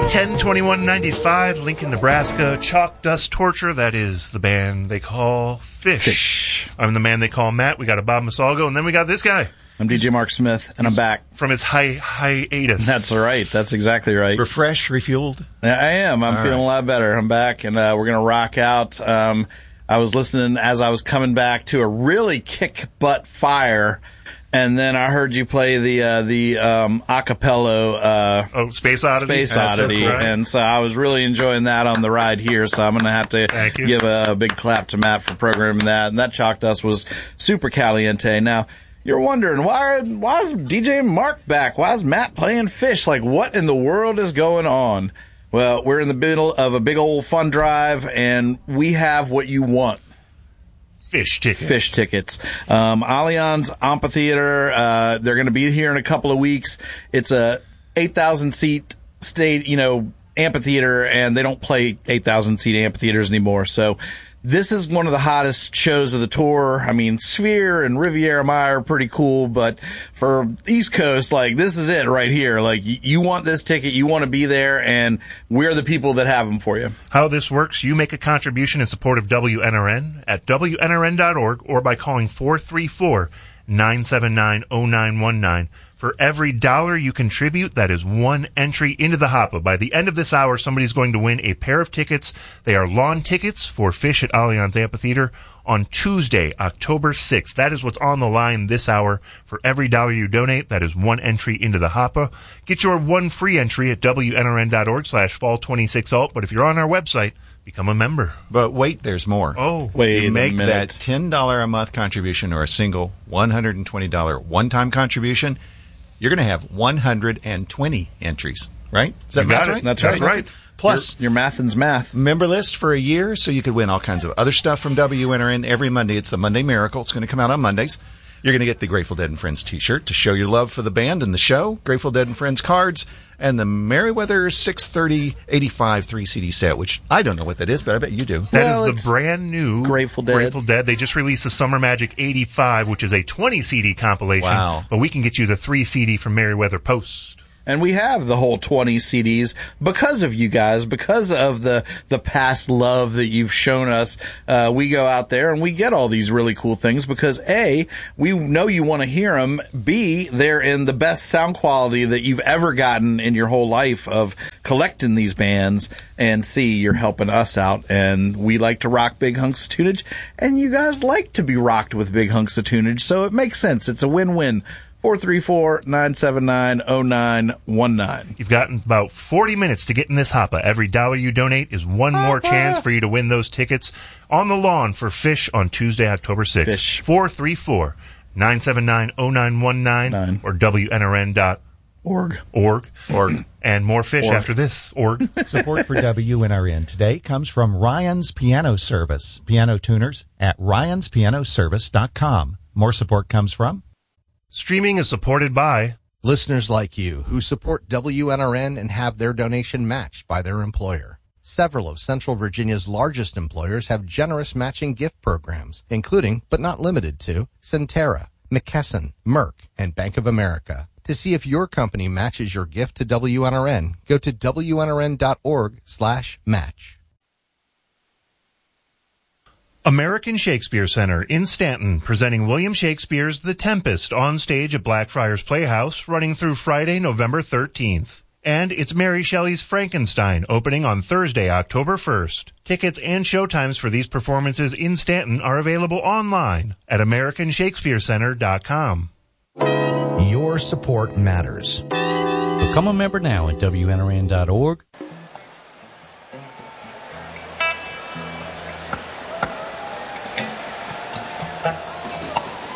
10/21/95, Lincoln, Nebraska. Chalk Dust Torture. That is the band they call Fish. I'm the man they call Matt. We got a Bob Masalgo, and then we got this guy. I'm DJ Mark Smith, and I'm back. From his hiatus. That's right. That's exactly right. Refreshed, refueled? Yeah, I am. I'm feeling a lot better. I'm back, and we're going to rock out. I was listening as I was coming back to a really kick-butt fire, and then I heard you play the acapella Space Oddity. Space Oddity. Right. And so I was really enjoying that on the ride here, so I'm going to have to give a big clap to Matt for programming that. And that Chalk Dust was super caliente. Now, you're wondering, why is DJ Mark back? Why is Matt playing Fish? Like, what in the world is going on? Well, we're in the middle of a big old fun drive, and we have what you want. Fish tickets. Allianz Amphitheater, they're going to be here in a couple of weeks. It's a 8,000 seat amphitheater, and they don't play 8,000 seat amphitheaters anymore. So this is one of the hottest shows of the tour. I mean, Sphere and Riviera Maya are pretty cool, but for East Coast, like, this is it right here. Like, you want this ticket, you want to be there, and we're the people that have them for you. How this works, you make a contribution in support of WNRN at WNRN.org or by calling 434-979-0919. For every $1 you contribute, that is one entry into the Hoppa. By the end of this hour, somebody's going to win a pair of tickets. They are lawn tickets for Fish at Allianz Amphitheater on Tuesday, October 6th. That is what's on the line this hour. For every $1 you donate, that is one entry into the Hoppa. Get your one free entry at WNRN.org/fall26alt. But if you're on our website, become a member. But wait, there's more. Oh, wait. You make that $10 a month contribution or a single $120 one-time contribution, you're going to have 120 entries, right? Is that right? That's right. Plus, your mathin's math. Member list for a year, so you could win all kinds of other stuff from WNRN every Monday. It's the Monday Miracle. It's going to come out on Mondays. You're going to get the Grateful Dead and Friends t-shirt to show your love for the band and the show, Grateful Dead and Friends cards, and the Merriweather 630-85 3-CD set, which I don't know what that is, but I bet you do. That is the brand new Grateful Dead. They just released the Summer Magic 85, which is a 20-CD compilation. Wow. But we can get you the 3-CD from Merriweather Post. And we have the whole 20 CDs because of you guys, because of the past love that you've shown us. We go out there and we get all these really cool things because A, we know you want to hear them. B, they're in the best sound quality that you've ever gotten in your whole life of collecting these bands. And C, you're helping us out. And we like to rock big hunks of tunage. And you guys like to be rocked with big hunks of tunage. So it makes sense. It's a win-win. 434-979-0919. You've got about 40 minutes to get in this Hoppa. Every $1 you donate is one more chance for you to win those tickets on the lawn for Fish on Tuesday, October 6th. Fish. 434-979-0919 or WNRN.org. And more Fish after this. Org. Support for WNRN today comes from Ryan's Piano Service. Piano tuners at ryanspianoservice.com. More support comes from Streaming is supported by listeners like you who support WNRN and have their donation matched by their employer. Several of Central Virginia's largest employers have generous matching gift programs, including, but not limited to, Centera, McKesson, Merck, and Bank of America. To see if your company matches your gift to WNRN, go to WNRN.org/match. American Shakespeare Center in Stanton, presenting William Shakespeare's The Tempest on stage at Blackfriars Playhouse, running through Friday, November 13th. And it's Mary Shelley's Frankenstein, opening on Thursday, October 1st. Tickets and showtimes for these performances in Stanton are available online at AmericanShakespeareCenter.com. Your support matters. Become a member now at WNRN.org.